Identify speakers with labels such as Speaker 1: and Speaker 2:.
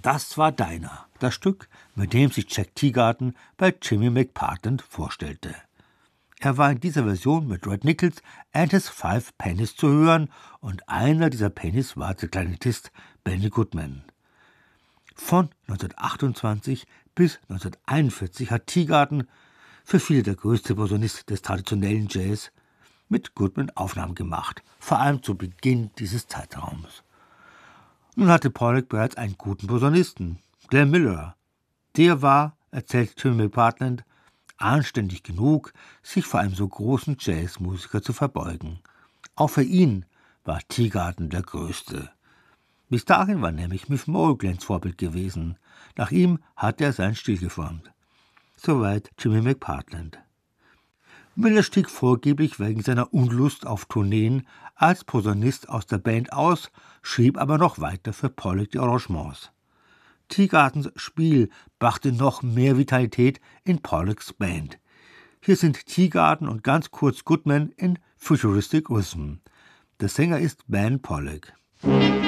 Speaker 1: Das war Dinah, das Stück, mit dem sich Jack Teagarden bei Jimmy McPartland vorstellte. Er war in dieser Version mit Red Nichols and his Five Pennies zu hören und einer dieser Pennies war der Klarinettist Benny Goodman. Von 1928 bis 1941 hat Teagarden, für viele der größte Posaunist des traditionellen Jazz, mit Goodman Aufnahmen gemacht, vor allem zu Beginn dieses Zeitraums. Nun hatte Pollack bereits einen guten Posaunisten, Glenn Miller. Der war, erzählt Jimmy McPartland, anständig genug, sich vor einem so großen Jazzmusiker zu verbeugen. Auch für ihn war Teagarden der Größte. Bis dahin war nämlich Miff Mole Glenns Vorbild gewesen. Nach ihm hat er seinen Stil geformt. Soweit Jimmy McPartland. Miller stieg vorgeblich wegen seiner Unlust auf Tourneen als Posaunist aus der Band aus, schrieb aber noch weiter für Pollack die Arrangements. Teagardens Spiel brachte noch mehr Vitalität in Pollacks Band. Hier sind Teagarden und ganz kurz Goodman in Futuristic Rhythm. Der Sänger ist Ben Pollack.